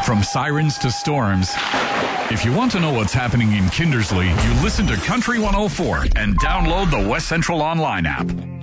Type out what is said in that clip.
From sirens to storms, if you want to know what's happening in Kindersley, you listen to Country 104 and download the West Central Online app.